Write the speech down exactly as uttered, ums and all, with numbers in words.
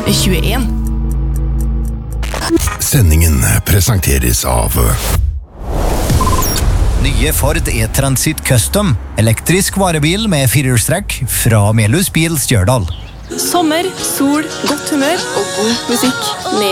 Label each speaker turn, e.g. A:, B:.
A: tjueen.
B: Sendingen presenteres av
C: Nye Ford E-Transit Custom, elektrisk varebil med firehjulstrekk fra Melhus Bil Stjørdal.
A: Sommer, sol, godt humør og god musikk med